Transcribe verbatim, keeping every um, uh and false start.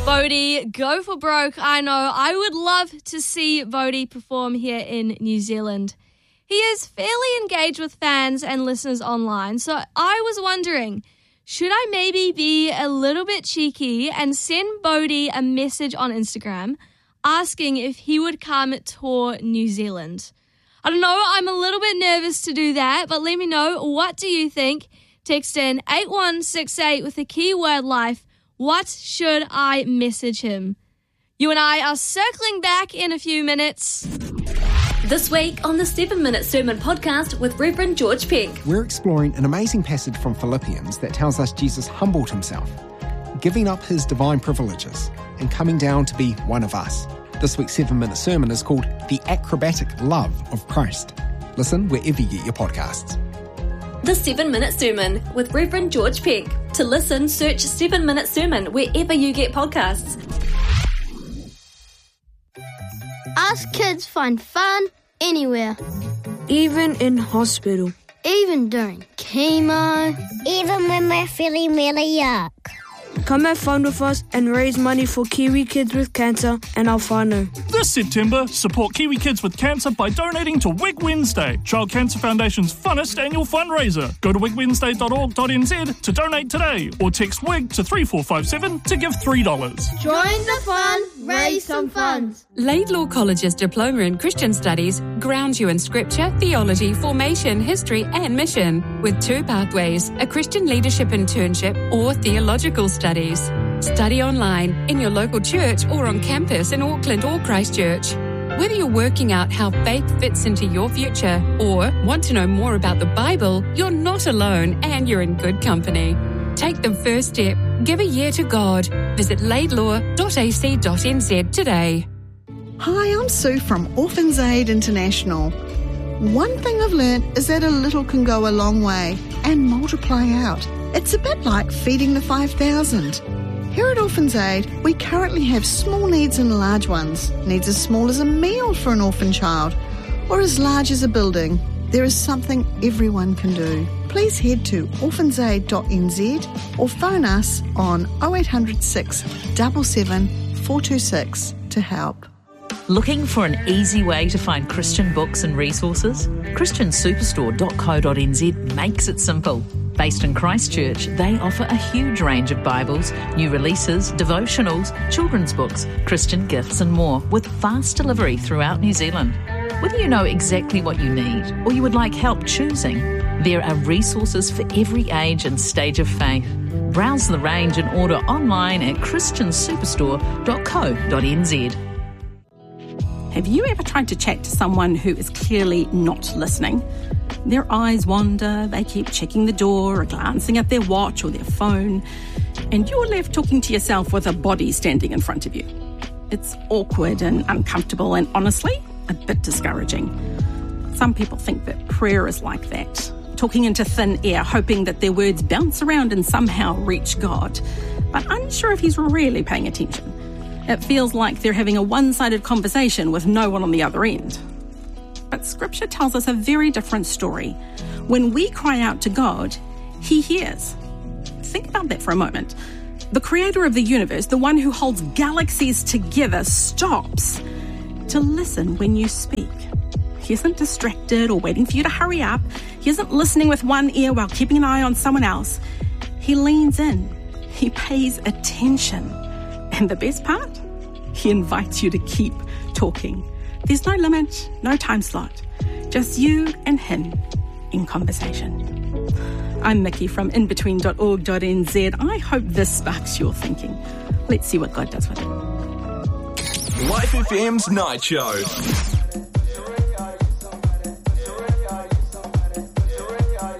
Bodhi, go for broke. I know. I would love to see Bodhi perform here in New Zealand. He is fairly engaged with fans and listeners online, so I was wondering, should I maybe be a little bit cheeky and send Bodhi a message on Instagram asking if he would come tour New Zealand? I don't know, I'm a little bit nervous to do that, but let me know, what do you think? Text in eight one six eight with the keyword life. What should I message him? You and I are circling back in a few minutes. This week on the seven minute Sermon Podcast with Reverend George Peck. We're exploring an amazing passage from Philippians that tells us Jesus humbled himself, giving up his divine privileges and coming down to be one of us. This week's seven minute sermon is called The Acrobatic Love of Christ. Listen wherever you get your podcasts. The seven minute Sermon with Reverend George Peck. To listen, search seven minute Sermon wherever you get podcasts. Us kids find fun anywhere. Even in hospital. Even during chemo. Even when we're feeling really yuck. Come have fun with us and raise money for Kiwi Kids with Cancer and our whānau. This September, support Kiwi Kids with Cancer by donating to Wig Wednesday, Child Cancer Foundation's funnest annual fundraiser. Go to wig wednesday dot org dot n z to donate today or text WIG to three four five seven to give three dollars. Join the fun, raise some funds. Laidlaw College's Diploma in Christian Studies grounds you in Scripture, theology, formation, history and mission with two pathways, a Christian leadership internship or theological studies. Study online, in your local church or on campus in Auckland or Christchurch. Whether you're working out how faith fits into your future or want to know more about the Bible, you're not alone and you're in good company. Take the first step. Give a year to God. Visit laidlaw dot a c dot n z today. Hi, I'm Sue from Orphans Aid International. One thing I've learned is that a little can go a long way and multiply out. It's a bit like feeding the five thousand. Here at Orphans Aid, we currently have small needs and large ones. Needs as small as a meal for an orphan child, or as large as a building. There is something everyone can do. Please head to orphans aid dot n z or phone us on oh eight hundred six, seven seven, four two six to help. Looking for an easy way to find Christian books and resources? christian superstore dot co dot n z makes it simple. Based in Christchurch, they offer a huge range of Bibles, new releases, devotionals, children's books, Christian gifts and more, with fast delivery throughout New Zealand. Whether you know exactly what you need or you would like help choosing, there are resources for every age and stage of faith. Browse the range and order online at christian superstore dot co dot n z. Have you ever tried to chat to someone who is clearly not listening? Their eyes wander, they keep checking the door or glancing at their watch or their phone, and you're left talking to yourself with a body standing in front of you. It's awkward and uncomfortable and honestly, a bit discouraging. Some people think that prayer is like that, talking into thin air, hoping that their words bounce around and somehow reach God, but unsure if he's really paying attention. It feels like they're having a one-sided conversation with no one on the other end. But Scripture tells us a very different story. When we cry out to God, he hears. Think about that for a moment. The creator of the universe, the one who holds galaxies together, stops to listen when you speak. He isn't distracted or waiting for you to hurry up. He isn't listening with one ear while keeping an eye on someone else. He leans in. He pays attention. And the best part? He invites you to keep talking. There's no limit, no time slot. Just you and him in conversation. I'm Mickey from in between dot org dot n z. I hope this sparks your thinking. Let's see what God does with it. Life F M's Night Show.